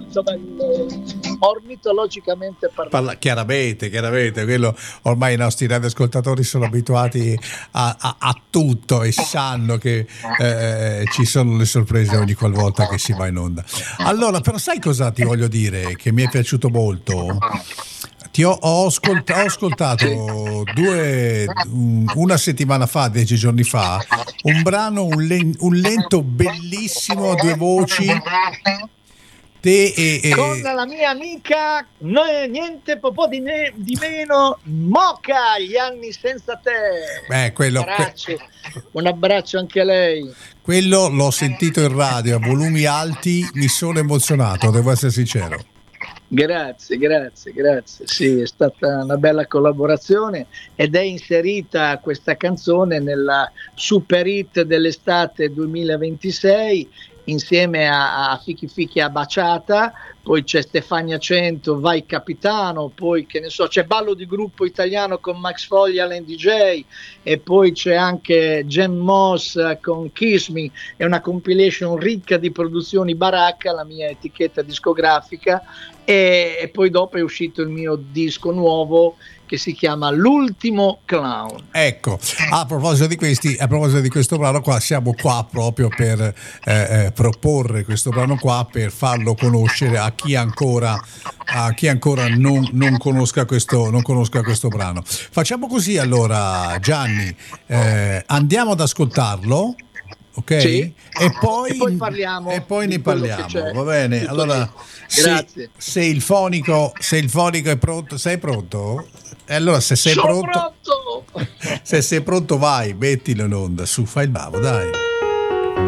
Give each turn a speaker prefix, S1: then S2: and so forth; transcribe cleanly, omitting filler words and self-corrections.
S1: molto bello, ornitologicamente parlando.
S2: Chiaramente, quello ormai i nostri radioascoltatori sono abituati a tutto e sanno che ci sono le sorprese ogni qualvolta che si va in onda. Allora, però sai cosa ti voglio dire che mi è piaciuto molto? Ho ascoltato una settimana fa, 10 giorni fa, un brano, un lento bellissimo a due voci.
S1: Con la mia amica niente di meno, Moca, Gli anni senza te. Un abbraccio anche a lei.
S2: Quello l'ho sentito in radio a volumi alti, mi sono emozionato, devo essere sincero.
S1: Grazie. Sì, è stata una bella collaborazione ed è inserita questa canzone nella super hit dell'estate 2026 insieme a Fichi Fichi a Baciata, poi c'è Stefania Cento, Vai Capitano, poi che ne so, c'è Ballo di gruppo italiano con Max Foglia, Alain DJ, e poi c'è anche Jen Moss con Kiss Me, è una compilation ricca di produzioni Baracca, la mia etichetta discografica, e poi dopo è uscito il mio disco nuovo che si chiama L'ultimo clown.
S2: Ecco, a proposito di questo brano qua, siamo qua proprio per proporre questo brano qua, per farlo conoscere a chi ancora non conosca questo brano. Facciamo così allora, Gianni, andiamo ad ascoltarlo. Ok?
S1: Sì.
S2: E poi
S1: parliamo.
S2: E poi ne parliamo, va bene? Allora,
S1: grazie.
S2: Se il fonico è pronto, sei pronto? E allora se sei pronto, se sei pronto vai, mettilo in onda, su, fai il bravo, dai.